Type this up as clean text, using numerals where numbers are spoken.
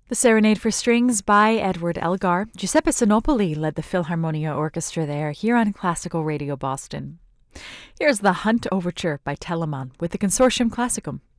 The Serenade for Strings by Edward Elgar. Giuseppe Sinopoli led the Philharmonia Orchestra there, here on Classical Radio Boston. Here's the Hunt Overture by Telemann with the Consortium Classicum.